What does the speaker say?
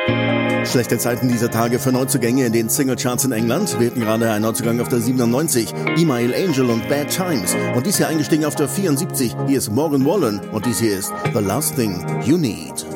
Schlechte Zeiten dieser Tage für Neuzugänge in den Singlecharts in England. Wir hatten gerade einen Neuzugang auf der 97, Email Angel und Bad Times. Und dies hier eingestiegen auf der 74. Hier ist Morgan Wallen und dies hier ist The Last Thing You Need.